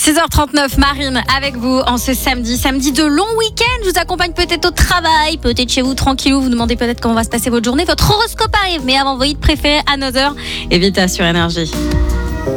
6h39, Marine avec vous en ce samedi de long week-end. Je vous accompagne peut-être au travail, peut-être chez vous tranquillou. Vous demandez peut-être comment va se passer votre journée. Votre horoscope arrive, mais avant vos hits préférés à 9h, et vite sur Énergie.